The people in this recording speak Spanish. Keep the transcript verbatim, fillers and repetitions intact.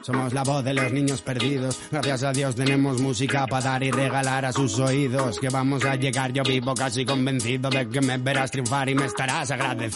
Somos la voz de los niños perdidos. Gracias a Dios tenemos música para dar y regalar a sus oídos. Que vamos a llegar, yo vivo casi convencido de que me verás triunfar y me estarás agradecido.